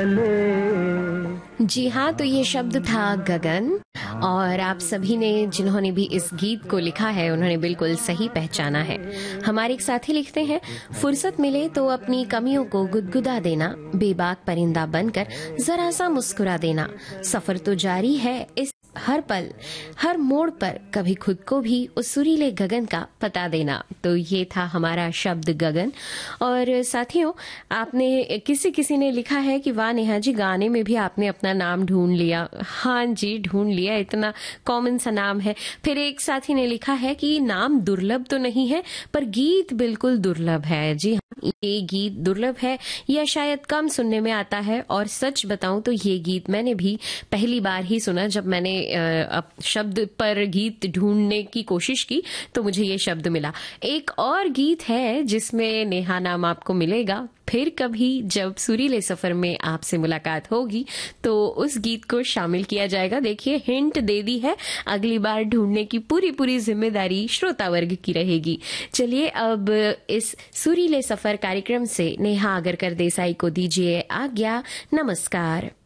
चले। जी हाँ, तो ये शब्द था गगन, और आप सभी ने जिन्होंने भी इस गीत को लिखा है उन्होंने बिल्कुल सही पहचाना है। हमारे एक साथी लिखते हैं, फुर्सत मिले तो अपनी कमियों को गुदगुदा देना, बेबाक परिंदा बनकर जरा सा मुस्कुरा देना, सफर तो जारी है इस हर पल हर मोड़ पर, कभी खुद को भी उस सुरीले गगन का पता देना। तो ये था हमारा शब्द गगन। और साथियों, आपने किसी ने लिखा है कि वाह नेहा जी, गाने में भी आपने अपना नाम ढूंढ लिया। हाँ जी, ढूंढ लिया, इतना कॉमन सा नाम है। फिर एक साथी ने लिखा है कि नाम दुर्लभ तो नहीं है पर गीत बिल्कुल दुर्लभ है। जी हाँ, ये गीत दुर्लभ है या शायद कम सुनने में आता है। और सच बताऊं तो ये गीत मैंने भी पहली बार ही सुना। जब मैंने शब्द पर गीत ढूंढने की कोशिश की तो मुझे ये शब्द मिला। एक और गीत है जिसमें नेहा नाम आपको मिलेगा। फिर कभी जब सुरीले सफर में आपसे मुलाकात होगी तो उस गीत को शामिल किया जाएगा। देखिए, हिंट दे दी है, अगली बार ढूंढने की पूरी जिम्मेदारी श्रोता वर्ग की रहेगी। चलिए अब इस सुरीले सफर कार्यक्रम से नेहा आगरकर देसाई को दीजिए आज्ञा। नमस्कार।